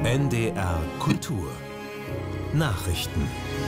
NDR Kultur Nachrichten.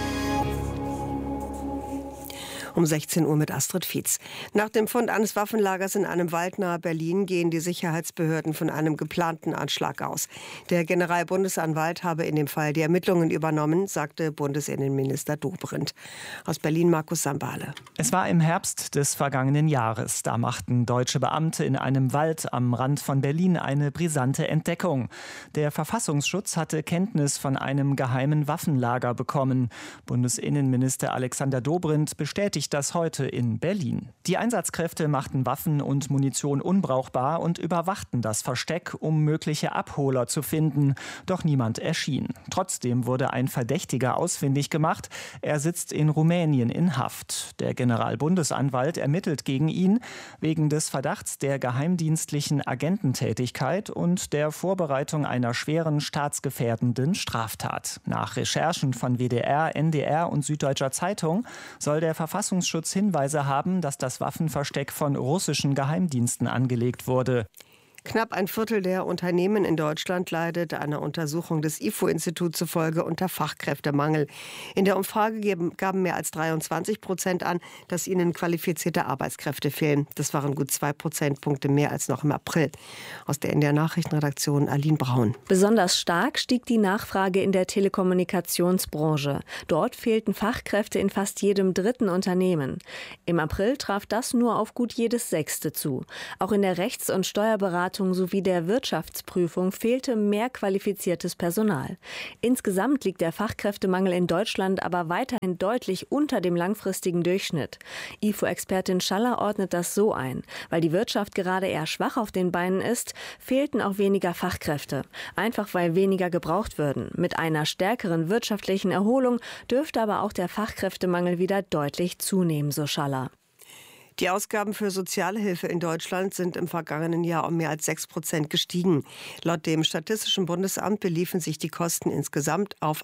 Um 16 Uhr mit Astrid Fietz. Nach dem Fund eines Waffenlagers in einem Wald nahe Berlin gehen die Sicherheitsbehörden von einem geplanten Anschlag aus. Der Generalbundesanwalt habe in dem Fall die Ermittlungen übernommen, sagte Bundesinnenminister Dobrindt. Aus Berlin Markus Sambale. Es war im Herbst des vergangenen Jahres. Da machten deutsche Beamte in einem Wald am Rand von Berlin eine brisante Entdeckung. Der Verfassungsschutz hatte Kenntnis von einem geheimen Waffenlager bekommen. Bundesinnenminister Alexander Dobrindt bestätigt das heute in Berlin. Die Einsatzkräfte machten Waffen und Munition unbrauchbar und überwachten das Versteck, um mögliche Abholer zu finden. Doch niemand erschien. Trotzdem wurde ein Verdächtiger ausfindig gemacht. Er sitzt in Rumänien in Haft. Der Generalbundesanwalt ermittelt gegen ihn wegen des Verdachts der geheimdienstlichen Agententätigkeit und der Vorbereitung einer schweren staatsgefährdenden Straftat. Nach Recherchen von WDR, NDR und Süddeutscher Zeitung soll der Verfassungsschutz Hinweise haben, dass das Waffenversteck von russischen Geheimdiensten angelegt wurde. Knapp ein Viertel der Unternehmen in Deutschland leidet einer Untersuchung des IFO-Instituts zufolge unter Fachkräftemangel. In der Umfrage gaben mehr als 23% an, dass ihnen qualifizierte Arbeitskräfte fehlen. Das waren gut 2 Prozentpunkte mehr als noch im April. Aus der NDR Nachrichtenredaktion Aline Braun. Besonders stark stieg die Nachfrage in der Telekommunikationsbranche. Dort fehlten Fachkräfte in fast jedem dritten Unternehmen. Im April traf das nur auf gut jedes sechste zu. Auch in der Rechts- und Steuerberatung sowie der Wirtschaftsprüfung fehlte mehr qualifiziertes Personal. Insgesamt liegt der Fachkräftemangel in Deutschland aber weiterhin deutlich unter dem langfristigen Durchschnitt. IFO-Expertin Schaller ordnet das so ein. Weil die Wirtschaft gerade eher schwach auf den Beinen ist, fehlten auch weniger Fachkräfte. Einfach weil weniger gebraucht würden. Mit einer stärkeren wirtschaftlichen Erholung dürfte aber auch der Fachkräftemangel wieder deutlich zunehmen, so Schaller. Die Ausgaben für Sozialhilfe in Deutschland sind im vergangenen Jahr um mehr als 6% gestiegen. Laut dem Statistischen Bundesamt beliefen sich die Kosten insgesamt auf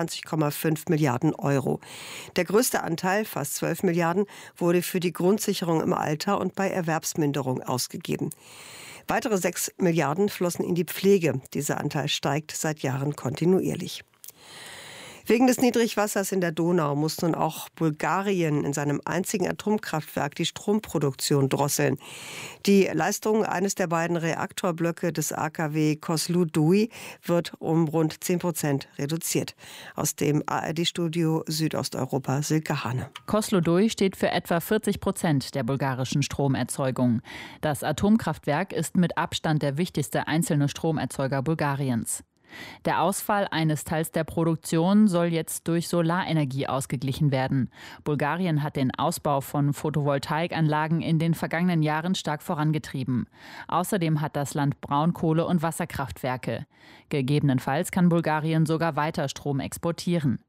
21,5 Milliarden Euro. Der größte Anteil, fast 12 Milliarden, wurde für die Grundsicherung im Alter und bei Erwerbsminderung ausgegeben. Weitere 6 Milliarden flossen in die Pflege. Dieser Anteil steigt seit Jahren kontinuierlich. Wegen des Niedrigwassers in der Donau muss nun auch Bulgarien in seinem einzigen Atomkraftwerk die Stromproduktion drosseln. Die Leistung eines der beiden Reaktorblöcke des AKW Kozloduy wird um rund 10% reduziert. Aus dem ARD-Studio Südosteuropa Silke Hane. Kozloduy steht für etwa 40% der bulgarischen Stromerzeugung. Das Atomkraftwerk ist mit Abstand der wichtigste einzelne Stromerzeuger Bulgariens. Der Ausfall eines Teils der Produktion soll jetzt durch Solarenergie ausgeglichen werden. Bulgarien hat den Ausbau von Photovoltaikanlagen in den vergangenen Jahren stark vorangetrieben. Außerdem hat das Land Braunkohle- und Wasserkraftwerke. Gegebenenfalls kann Bulgarien sogar weiter Strom exportieren.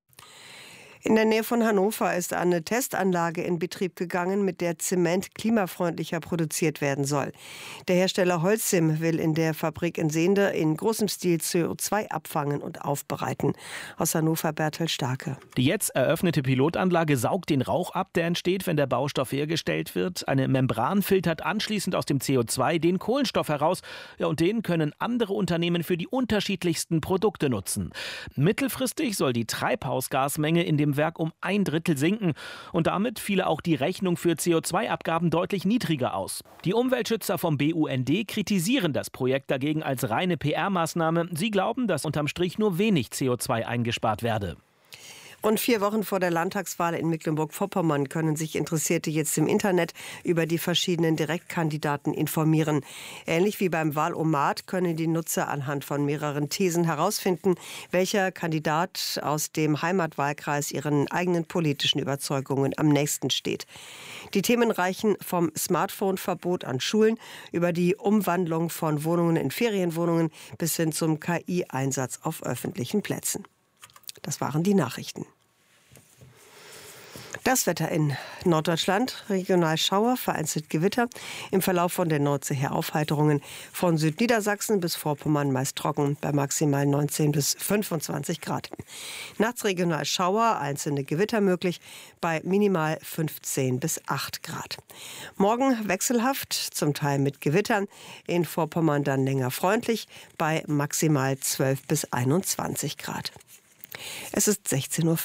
In der Nähe von Hannover ist eine Testanlage in Betrieb gegangen, mit der Zement klimafreundlicher produziert werden soll. Der Hersteller Holcim will in der Fabrik in Sehnde in großem Stil CO2 abfangen und aufbereiten. Aus Hannover Bertel Starke. Die jetzt eröffnete Pilotanlage saugt den Rauch ab, der entsteht, wenn der Baustoff hergestellt wird. Eine Membran filtert anschließend aus dem CO2 den Kohlenstoff heraus. Ja, und den können andere Unternehmen für die unterschiedlichsten Produkte nutzen. Mittelfristig soll die Treibhausgasmenge in dem Werk um 1/3 sinken und damit fiele auch die Rechnung für CO2-Abgaben deutlich niedriger aus. Die Umweltschützer vom BUND kritisieren das Projekt dagegen als reine PR-Maßnahme. Sie glauben, dass unterm Strich nur wenig CO2 eingespart werde. Rund 4 Wochen vor der Landtagswahl in Mecklenburg-Vorpommern können sich Interessierte jetzt im Internet über die verschiedenen Direktkandidaten informieren. Ähnlich wie beim Wahlomat können die Nutzer anhand von mehreren Thesen herausfinden, welcher Kandidat aus dem Heimatwahlkreis ihren eigenen politischen Überzeugungen am nächsten steht. Die Themen reichen vom Smartphone-Verbot an Schulen über die Umwandlung von Wohnungen in Ferienwohnungen bis hin zum KI-Einsatz auf öffentlichen Plätzen. Das waren die Nachrichten. Das Wetter in Norddeutschland, regional Schauer, vereinzelt Gewitter. Im Verlauf von der Nordsee her Aufheiterungen. Von Südniedersachsen bis Vorpommern meist trocken, bei maximal 19 bis 25 Grad. Nachts regional Schauer, einzelne Gewitter möglich, bei minimal 15 bis 8 Grad. Morgen wechselhaft, zum Teil mit Gewittern. In Vorpommern dann länger freundlich, bei maximal 12 bis 21 Grad. Es ist 16:05 Uhr.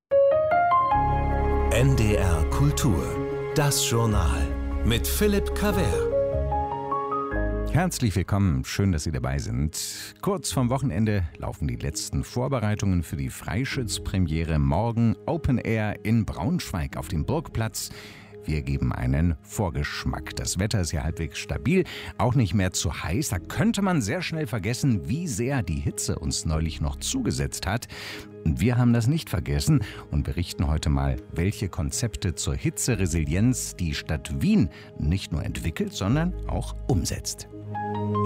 NDR Kultur. Das Journal mit Philipp Cavert. Herzlich willkommen, schön, dass Sie dabei sind. Kurz vorm Wochenende laufen die letzten Vorbereitungen für die Freischütz-Premiere morgen Open Air in Braunschweig auf dem Burgplatz. Wir geben einen Vorgeschmack. Das Wetter ist ja halbwegs stabil, auch nicht mehr zu heiß. Da könnte man sehr schnell vergessen, wie sehr die Hitze uns neulich noch zugesetzt hat. Und wir haben das nicht vergessen und berichten heute mal, welche Konzepte zur Hitzeresilienz die Stadt Wien nicht nur entwickelt, sondern auch umsetzt.